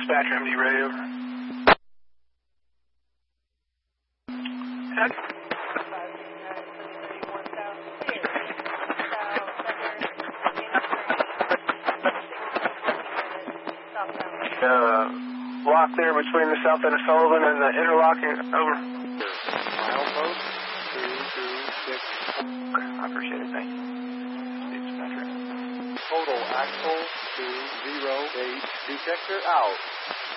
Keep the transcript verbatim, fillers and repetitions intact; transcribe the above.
Dispatcher, M D ready, over. Heck. Uh, lock there between the south end of Sullivan and the interlocking, over. Milepost two two six. Okay, I appreciate it, thank you. Dispatcher. Total axle two zero eight. Detector out.